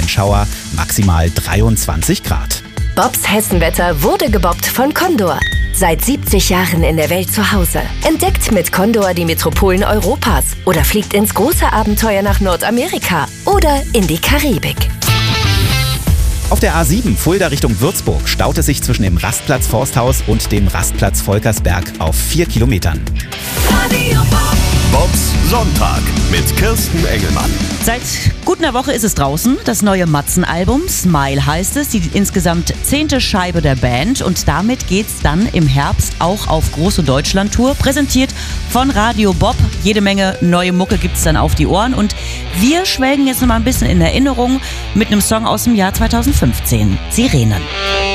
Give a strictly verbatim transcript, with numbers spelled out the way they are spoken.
ein Schauer, maximal dreiundzwanzig Grad. Bobs Hessenwetter wurde gebobbt von Condor. Seit siebzig Jahren in der Welt zu Hause. Entdeckt mit Condor die Metropolen Europas oder fliegt ins große Abenteuer nach Nordamerika oder in die Karibik. Auf der A sieben Fulda Richtung Würzburg staut es sich zwischen dem Rastplatz Forsthaus und dem Rastplatz Volkersberg auf vier Kilometern. Bobs Sonntag mit Kirsten Engelmann. Seit gut einer Woche ist es draußen, das neue Matzen-Album. Smile heißt es, die insgesamt zehnte Scheibe der Band. Und damit geht's dann im Herbst auch auf große Deutschland-Tour. Präsentiert von Radio Bob. Jede Menge neue Mucke gibt's dann auf die Ohren. Und wir schwelgen jetzt noch mal ein bisschen in Erinnerung mit einem Song aus dem Jahr zweitausendfünfzehn. Sirenen.